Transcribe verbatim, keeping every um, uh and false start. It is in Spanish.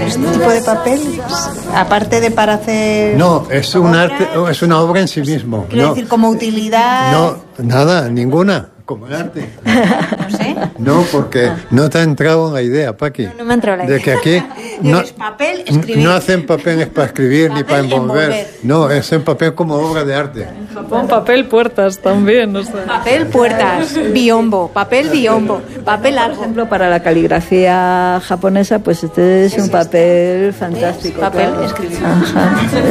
este tipo de papel? Aparte de para hacer... No, es un arte, es una obra en sí mismo. Quiero no, decir, como utilidad... No, nada, ninguna. Como el arte. No sé. No, porque no te ha entrado la idea, Paqui. No, no me ha entrado la idea. De que aquí Digo, no, es papel, escribir. no hacen papel para escribir ni para Papel, envolver. envolver. No, es en papel como obra de arte. Japón, papel, puertas también, o sea. Papel, puertas, biombo, papel, biombo, papel Por algo. ejemplo, para la caligrafía japonesa, pues este es un papel fantástico. Papel, claro. escribir. Ajá.